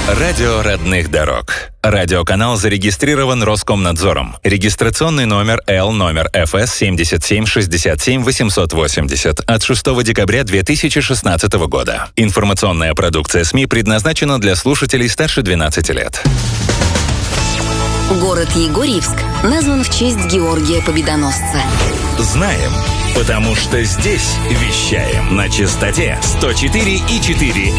Радио родных дорог. Радиоканал зарегистрирован Роскомнадзором. Регистрационный номер ФС 77 67 880 от 6 декабря 2016 года. Информационная продукция СМИ предназначена для слушателей старше 12 лет. Город Егорьевск назван в честь Георгия Победоносца. Знаем, потому что здесь вещаем на частоте 104,4